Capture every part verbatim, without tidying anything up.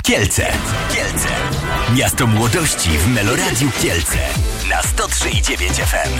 Kielce. Kielce. Miasto młodości w Meloradiu Kielce. Na sto trzy i dziewięć F M.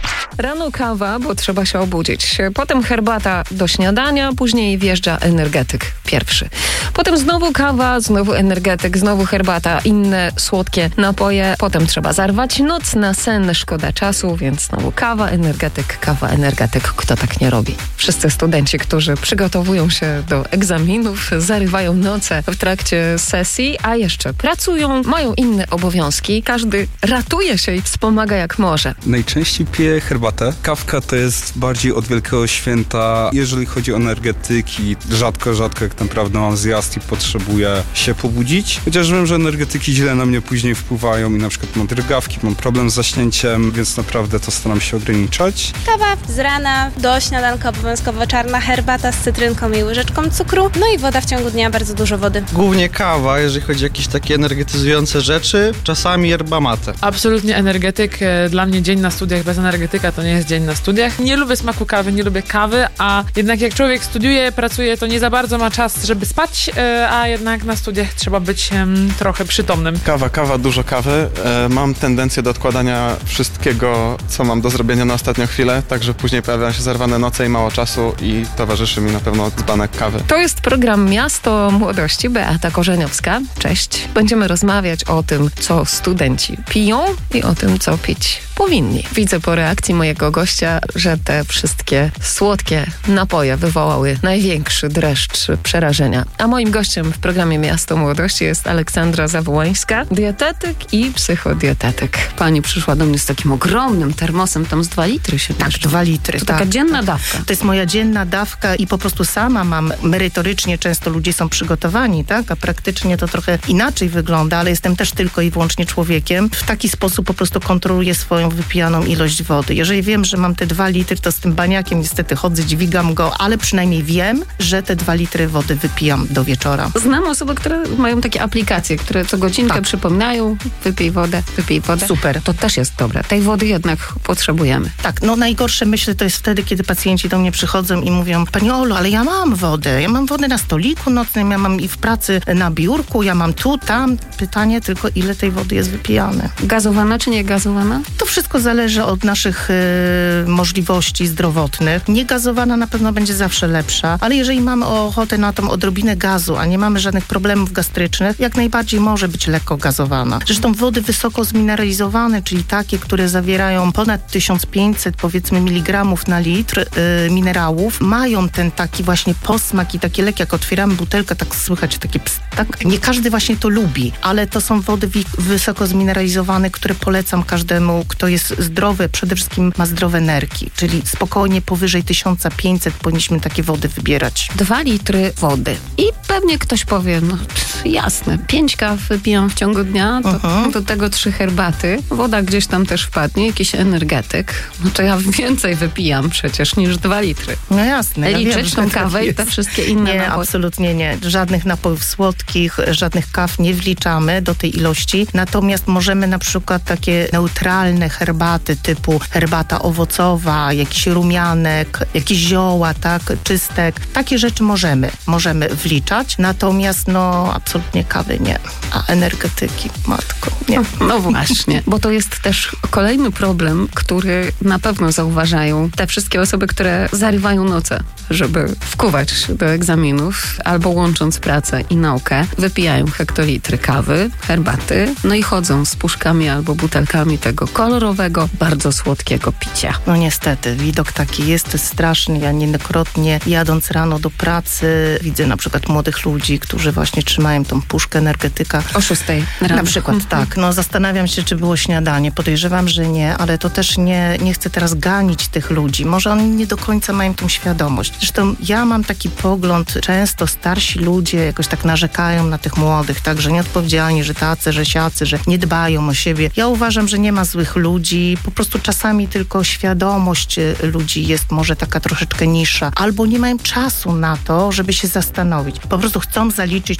Rano kawa, bo trzeba się obudzić. Potem herbata do śniadania, później wjeżdża energetyk pierwszy. Potem znowu kawa, znowu energetyk, znowu herbata, inne słodkie napoje. Potem trzeba zarwać noc na sen, szkoda czasu, więc znowu kawa, energetyk, kawa, energetyk. Kto tak nie robi? Wszyscy studenci, którzy przygotowują się do egzaminów, zarywają noce w trakcie sesji, a jeszcze pracują, mają inne obowiązki. Każdy ratuje się i wspomaga jak może. Najczęściej piję herbatę. Kawka to jest bardziej od Wielkiego Święta. Jeżeli chodzi o energetyki, rzadko, rzadko jak naprawdę mam zjazd i potrzebuję się pobudzić. Chociaż wiem, że energetyki źle na mnie później wpływają i na przykład mam drgawki, mam problem z zaśnięciem, więc naprawdę to staram się ograniczać. Kawa z rana, do śniadanka obowiązkowo czarna herbata z cytrynką i łyżeczką cukru, no i woda w ciągu dnia, bardzo dużo wody. Głównie kawa, jeżeli chodzi o jakieś takie energetyzujące rzeczy, czasami yerba mate. Absolutnie energetyk. Dla mnie dzień na studiach bez energetyka to nie jest dzień na studiach. Nie lubię smaku kawy, nie lubię kawy, a jednak jak człowiek studiuje, pracuje, to nie za bardzo ma czas, żeby spać, a jednak na studiach trzeba być um, trochę przytomnym. Kawa, kawa, dużo kawy. E, mam tendencję do odkładania wszystkiego, co mam do zrobienia na ostatnią chwilę, także później pojawiają się zerwane noce i mało czasu i towarzyszy mi na pewno dzbanek kawy. To jest program Miasto Młodości. Beata Korzeniowska. Cześć. Będziemy rozmawiać o tym, co studenci piją i o tym, co pić powinni. Widzę po reakcji mojego gościa, że te wszystkie słodkie napoje wywołały największy dreszcz przerażenia. A moim gościem w programie Miasto Młodości jest Aleksandra Zawołańska, dietetyk i psychodietetyk. Pani przyszła do mnie z takim ogromnym termosem, tam z dwa litry się Tak, mieszczą. dwa litry. To tak. taka dzienna dawka. To jest moja dzienna dawka i po prostu sama mam, merytorycznie często ludzie są przygotowani, tak, a praktycznie to trochę inaczej wygląda, ale jestem też tylko i wyłącznie człowiekiem. W taki sposób po prostu kontroluję swoją wypijaną ilość wody. Jeżeli wiem, że mam te dwa litry, to z tym baniakiem niestety chodzę, dźwigam go, ale przynajmniej wiem, że te dwa litry wody wypijam do wieczora. Znam osoby, które mają takie aplikacje, które co godzinkę Tak. przypominają, wypij wodę, wypij wodę. Super. To też jest dobre. Tej wody jednak potrzebujemy. Tak, no najgorsze myślę to jest wtedy, kiedy pacjenci do mnie przychodzą i mówią: Pani Olu, ale ja mam wodę, ja mam wodę na stoliku nocnym, ja mam i w pracy na biurku, ja mam tu, tam. Pytanie tylko, ile tej wody jest wypijane. Gazowana czy nie gazowana? To wszystko zależy od naszych y, możliwości zdrowotnych. Niegazowana na pewno będzie zawsze lepsza, ale jeżeli mamy ochotę na tą odrobinę gazu, a nie mamy żadnych problemów gastrycznych, jak najbardziej może być lekko gazowana. Zresztą wody wysoko zmineralizowane, czyli takie, które zawierają ponad tysiąc pięćset powiedzmy miligramów na litr y, minerałów, mają ten taki właśnie posmak i takie lekkie, jak otwieramy butelkę, tak słychać takie pst, tak? Nie każdy właśnie to lubi, ale to są wody wi- wysoko zmineralizowane, które polecam każdemu, kto jest zdrowy, przede wszystkim ma zdrowe nerki, czyli spokojnie powyżej tysiąc pięćset powinniśmy takie wody wybierać. Dwa litry wody. I pewnie ktoś powie, no pff, jasne, pięć kaw wypijam w ciągu dnia, to Uh-huh. do tego trzy herbaty, woda gdzieś tam też wpadnie, jakiś energetyk. No to ja więcej wypijam przecież niż dwa litry. No jasne. Ja Liczyć wiem, że tą tak kawę i jest. te wszystkie inne Nie, napoje. absolutnie nie. Żadnych napojów słodkich, żadnych kaw nie wliczamy do tej ilości. Natomiast możemy na przykład takie neutralne herbaty typu herbata owocowa, jakiś rumianek, jakieś zioła, tak, czystek. Takie rzeczy możemy, możemy wliczać. Natomiast no absolutnie kawy nie. A energetyki, matko, nie. No właśnie, bo to jest też kolejny problem, który na pewno zauważają te wszystkie osoby, które zarywają noce, żeby wkuwać do egzaminów, albo łącząc pracę i naukę, wypijają hektolitry kawy, herbaty, no i chodzą z puszkami albo butelkami tego kolorowego, bardzo słodkiego picia. No niestety, widok taki jest, to jest straszny. Ja niejednokrotnie jadąc rano do pracy widzę na przykład młodych ludzi, którzy właśnie trzymają tą puszkę energetyka. O szóstej rano. Na przykład tak. No zastanawiam się, czy było śniadanie. Podejrzewam, że nie, ale to też nie, nie chcę teraz ganić tych ludzi. Może oni nie do końca mają tą świadomość. Zresztą ja mam taki pogląd, często starsi ludzie jakoś tak narzekają na tych młodych, tak, że nieodpowiedzialni, że tacy, że siacy, że nie dbają o siebie. Ja uważam, że nie ma złych ludzi, po prostu czasami tylko świadomość ludzi jest może taka troszeczkę niższa, albo nie mają czasu na to, żeby się zastanowić. Po prostu chcą zaliczyć tą sesję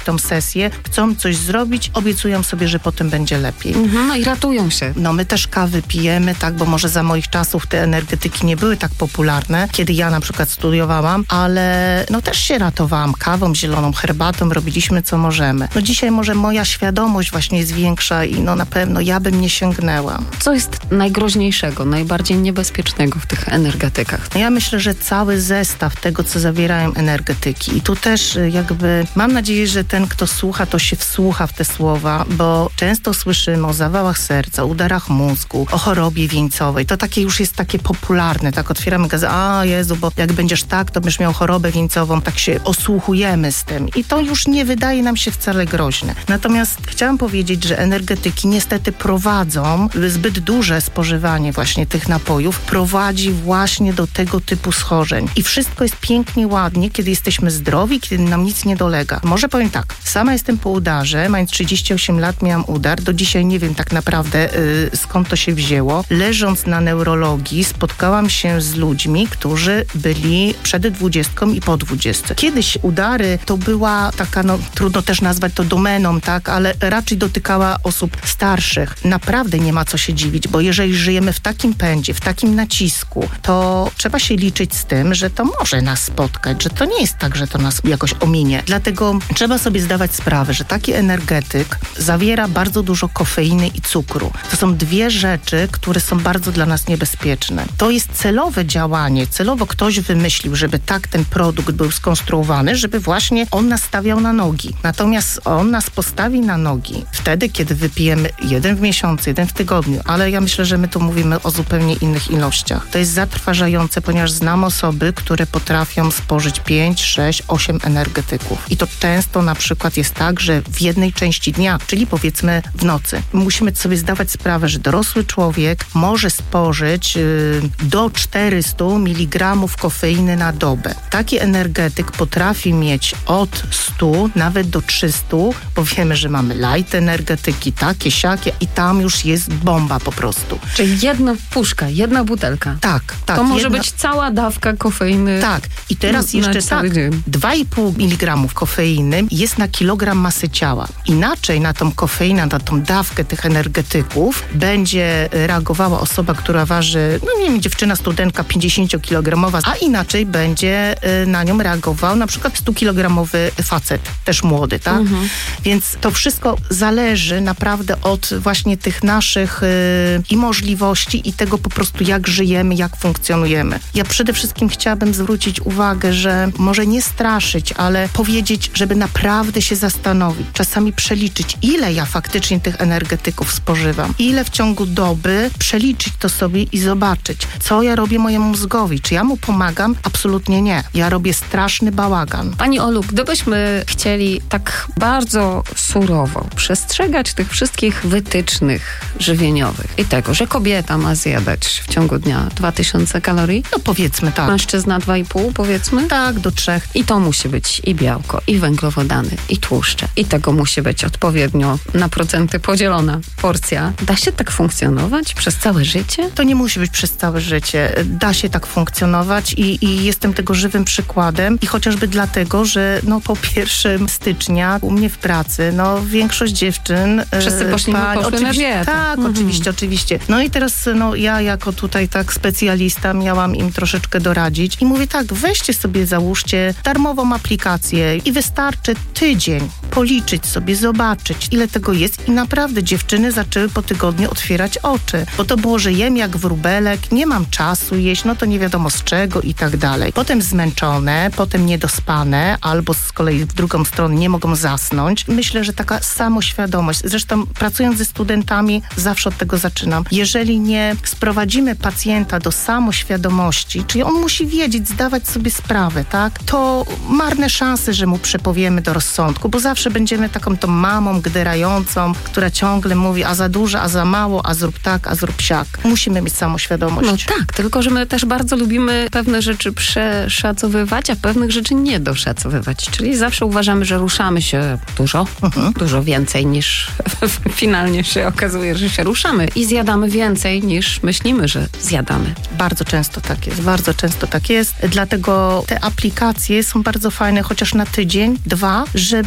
pasję, chcą coś zrobić, obiecują sobie, że potem będzie lepiej. Mhm, no i ratują się. No my też kawy pijemy, tak, bo może za moich czasów te energetyki nie były tak popularne, kiedy ja na przykład studiowałam, ale no też się ratowałam kawą, zieloną herbatą, robiliśmy co możemy. No dzisiaj może moja świadomość właśnie jest większa i no na pewno ja bym nie sięgnęła. Co jest najgroźniejszego, najbardziej niebezpiecznego w tych energetykach? No ja myślę, że cały zestaw tego, co zawierają energetyki. I tu też jakby mam nadzieję, że ten, kto słucha, to się wsłucha w te słowa, bo często słyszymy o zawałach serca, udarach mózgu, o chorobie wieńcowej. To takie już jest takie popularne, tak otwieramy gazetę, a Jezu, bo jak będziesz tak, to będziesz miał chorobę wieńcową, tak się osłuchujemy z tym. I to już nie wydaje nam się wcale groźne. Natomiast chciałam powiedzieć, że energetyki niestety prowadzą, zbyt duże spożywanie właśnie tych napojów prowadzi właśnie do tego typu schorzeń. I wszystko jest pięknie, ładnie, kiedy jesteśmy zdrowi, kiedy nam nic nie dolega. Może powiem tak, sama jestem po udarze, mając trzydzieści osiem lat miałam udar, do dzisiaj nie wiem tak naprawdę yy, skąd to się wzięło. Leżąc na neurologii spotkałam się z ludźmi, którzy byli przed dwudziestką i po dwudziestce. Kiedyś udary to była taka, no trudno też nazwać to domeną, tak, ale raczej dotykała osób starszych. Naprawdę nie ma co się dziwić, bo jeżeli żyjemy w takim pędzie, w takim nacisku, to trzeba się liczyć z tym, że to może nas spotkać, że to nie jest tak, że to nas jakoś ominie. Dlatego trzeba sobie zdawać sprawę, że taki energetyk zawiera bardzo dużo kofeiny i cukru. To są dwie rzeczy, które są bardzo dla nas niebezpieczne. To jest celowe działanie, celowo ktoś wymyślił, żeby tak ten produkt był skonstruowany, żeby właśnie on nas stawiał na nogi. Natomiast on nas postawi na nogi wtedy, kiedy wypijemy jeden w miesiącu, jeden w tygodniu, ale ja myślę, że my tu mówimy o zupełnie innych ilościach. To jest zatrważające, ponieważ znam osoby, które potrafią spożyć pięć, sześć, osiem energetyków. I to często na przykład jest tak, że w jednej części dnia, czyli powiedzmy w nocy. Musimy sobie zdawać sprawę, że dorosły człowiek może spożyć yy, do czterysta miligramów kofeiny na dobę. Taki energetyk potrafi mieć od stu nawet do trzystu, bo wiemy, że mamy light energetyki, takie, siakie i tam już jest bomba po prostu. Czyli jedna puszka, jedna butelka. Tak, tak. To może jedna... być cała dawka kofeiny. Tak. I teraz na jeszcze tak, dwa i pół miligramów kofeiny jest na kilogram masy ciała. Inaczej na tą kofeinę, na tą dawkę tych energetyków będzie reagowała osoba, która waży, no nie wiem, dziewczyna, studentka pięćdziesięciokilogramowa, a inaczej będzie na nią reagował na przykład stukilogramowy facet, też młody, tak? Mhm. Więc to wszystko zależy naprawdę od właśnie tych naszych yy, i możliwości i tego po prostu jak żyjemy, jak funkcjonujemy. Ja przede wszystkim chciałabym zwrócić uwagę, że może nie straszyć, ale powiedzieć, żeby naprawdę się zastanowić, czasami przeliczyć, ile ja faktycznie tych energetyków spożywam, ile w ciągu doby, przeliczyć to sobie i zobaczyć, co ja robię mojemu mózgowi. Czy ja mu pomagam? Absolutnie nie. Ja robię straszny bałagan. Pani Olu, gdybyśmy chcieli tak bardzo surowo przestrzegać tych wszystkich wytycznych żywieniowych i tego, że kobieta ma zjadać w ciągu dnia dwa tysiące kalorii? No powiedzmy tak. Mężczyzna dwa i pół, powiedzmy? Tak, do trzech. I to musi być i białko, i węglowodany, i tłuszcze. I tego musi być odpowiednio na procenty podzielona porcja. Da się tak funkcjonować przez całe życie? To nie musi być przez całe życie. Da się tak funkcjonować i, i jestem tego żywym przykładem. I chociażby dlatego, że no po pierwszym stycznia u mnie w pracy, no większość dziewczyn... Wszyscy poszli, pań, poszły na dietę. Tak, mhm. oczywiście, oczywiście. No i teraz no ja jako tutaj tak specjalista miałam im troszeczkę doradzić i mówię tak, weźcie sobie, załóżcie darmową aplikację i wystarczy tydzień policzyć sobie, zobaczyć, ile tego jest i naprawdę dziewczyny zaczęły po tygodniu otwierać oczy, bo to było, że jem jak wróbelek, nie mam czasu jeść, no to nie wiadomo z czego i tak dalej. Potem zmęczone, potem niedospane, albo z kolei w drugą stronę nie mogą zasnąć. Myślę, że taka samoświadomość, zresztą pracując ze studentami zawsze od tego zaczynam. Jeżeli nie sprowadzimy pacjenta do samoświadomości, czyli on musi wiedzieć, zdawać sobie sprawę, tak, to marne szanse, że mu przepowiemy do rozsądku, bo zawsze będziemy taką tą mamą gderającą, która ciągle mówi, a za dużo, a za mało, a zrób tak, a zrób siak. Musimy mieć samoświadomość. No tak, tylko że my też bardzo lubimy pewne rzeczy przeszacowywać, a pewnych rzeczy nie doszacowywać. Czyli zawsze uważamy, że ruszamy się dużo, mhm. dużo więcej niż finalnie się okazuje, że się ruszamy i zjadamy więcej niż myślimy, że zjadamy. Bardzo często tak jest, bardzo często tak jest. Dlatego te aplikacje są bardzo fajne, chociaż na tydzień, dwa, żeby zobaczyć,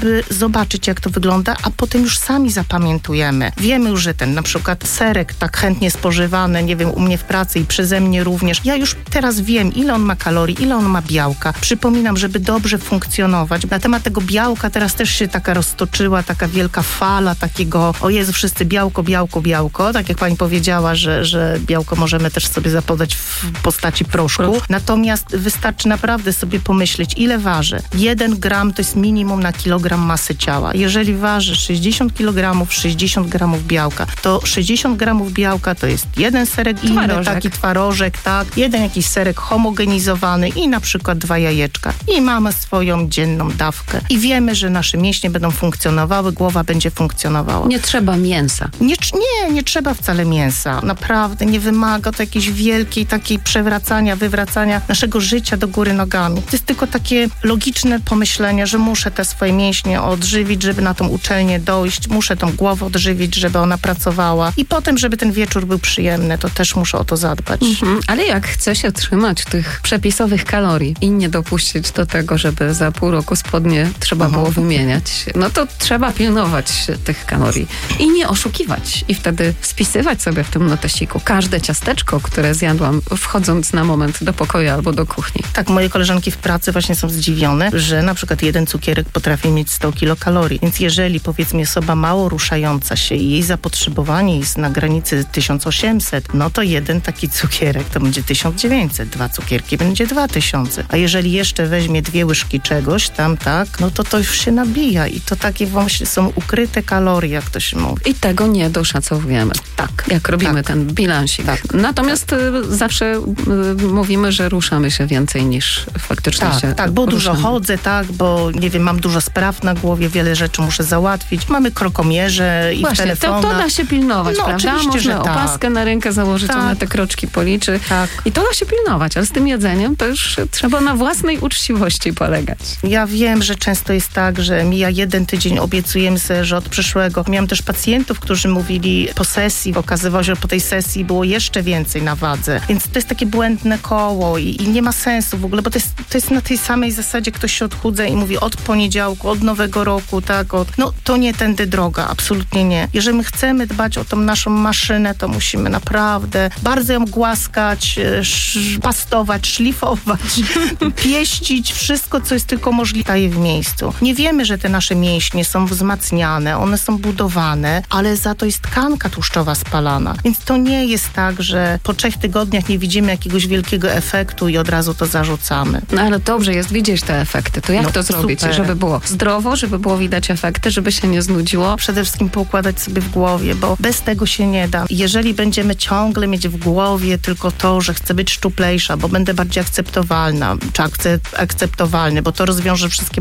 zobaczyć, jak to wygląda, a potem już sami zapamiętujemy. Wiemy już, że ten na przykład serek tak chętnie spożywany, nie wiem, u mnie w pracy i przeze mnie również. Ja już teraz wiem, ile on ma kalorii, ile on ma białka. Przypominam, żeby dobrze funkcjonować. Na temat tego białka teraz też się taka roztoczyła, taka wielka fala takiego, o Jezu, wszyscy białko, białko, białko. Tak jak pani powiedziała, że, że białko możemy też sobie zapodać w postaci proszku. Prosz. Natomiast wystarczy naprawdę sobie pomyśleć, ile waży. Jeden gram to jest minimum na kilogram masy ciała. Jeżeli waży sześćdziesiąt kilogramów, sześćdziesiąt gramów białka, to sześćdziesiąt gramów białka to jest jeden serek inny, twarożek. taki twarożek, tak, jeden jakiś serek homogenizowany i na przykład dwa jajeczka. I mamy swoją dzienną dawkę. I wiemy, że nasze mięśnie będą funkcjonowały, głowa będzie funkcjonowała. Nie trzeba mięsa. Nie, nie, nie trzeba wcale mięsa. Naprawdę nie wymaga to jakiejś wielkiej takiej przewracania, wywracania naszego życia do góry nogami. To jest tylko takie logiczne pomyślenie, że muszę te swoje mięśnie odżywić, żeby na tą uczelnię dojść, muszę tą głowę odżywić, żeby ona pracowała i potem, żeby ten wieczór był przyjemny, to też muszę o to zadbać. Mhm. Ale jak chce się trzymać tych przepisowych kalorii i nie dopuścić do tego, żeby za pół roku spodnie trzeba było wymieniać, no to trzeba pilnować tych kalorii i nie oszukiwać. I wtedy spisywać sobie w tym notesiku każde ciasteczko, które zjadłam wchodząc na moment do pokoju albo do kuchni. Tak, moje koleżanki w pracy właśnie są zdziwione, że na przykład jeden cukierek potrafi mieć sto kilokalorii. Więc jeżeli powiedzmy osoba mało ruszająca się i jej zapotrzebowanie jest na granicy tysiąc osiemset, no to jeden taki cukierek to będzie tysiąc dziewięćset, dwa cukierki będzie dwa tysiące. A jeżeli jeszcze weźmie dwie łyżki czegoś tam, tak, no to to już się nabija i to takie właśnie są ukryte kalorie, jak to się mówi. I tego nie doszacowujemy. Tak. Jak robimy tak. ten bilansik. Tak. Natomiast tak. zawsze y, mówimy, że ruszamy się więcej niż faktycznie tak, się Tak, bo ruszamy. dużo chodzę, tak, bo nie wiem, mam dużo spraw na głowie, wiele rzeczy muszę załatwić. Mamy krokomierze i Właśnie, w telefonach. To, to da się pilnować, no, prawda? Oczywiście, Można że opaskę tak. na rękę założyć, tak. ona te kroczki policzy. Tak. I to da się pilnować, ale z tym jedzeniem to już trzeba na własnej uczciwości polegać. Ja wiem, że często jest tak, że mija jeden tydzień, obiecujemy sobie, że od przyszłego. Miałam też pacjentów, którzy mówili po sesji, okazywało się, że po tej sesji było jeszcze więcej na wadze. Więc to jest takie błędne koło i, i nie ma sensu w ogóle, bo to jest, to jest na tej samej zasadzie, ktoś się odchudza i mówi od poniedziałku, od nowego roku, tak, od, no to nie tędy droga, absolutnie nie. Jeżeli my chcemy dbać o tą naszą maszynę, to musimy naprawdę bardzo ją głaskać, sz, pastować, szlifować, pieścić, wszystko, co jest tylko możliwe, staje w miejscu. Nie wiemy, że te nasze mięśnie są wzmacniane, one są budowane, ale za to jest tkanka tłuszczowa spalana. Więc to nie jest tak, że po trzech tygodniach nie widzimy jakiegoś wielkiego efektu i od razu to zarzucamy. No ale dobrze jest widzieć te efekty. To jak no, to zrobić? super. Żeby było zdrowo, żeby było widać efekty, żeby się nie znudziło? Przede wszystkim poukładać sobie w głowie, bo bez tego się nie da. Jeżeli będziemy ciągle mieć w głowie tylko to, że chcę być szczuplejsza, bo będę bardziej akceptowalna, czy akce- akceptowalny, bo to rozwiąże wszystkie